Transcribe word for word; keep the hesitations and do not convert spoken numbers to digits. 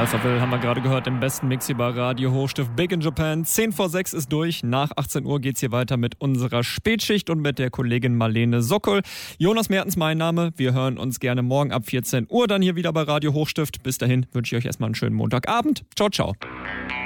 Alpha Will haben wir gerade gehört im besten Mix hier bei Radio Hochstift Big in Japan. zehn vor sechs ist durch. Nach achtzehn Uhr geht's hier weiter mit unserer Spätschicht und mit der Kollegin Marlene Sokol. Jonas Mertens mein Name. Wir hören uns gerne morgen ab vierzehn Uhr dann hier wieder bei Radio Hochstift. Bis dahin wünsche ich euch erstmal einen schönen Montagabend. Ciao, ciao.